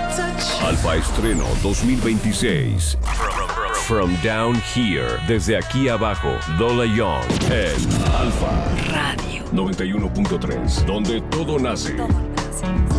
Alfa Estreno 2026. From Down Here, desde aquí abajo, Dola Young en Alfa Radio 91.3, donde todo nace.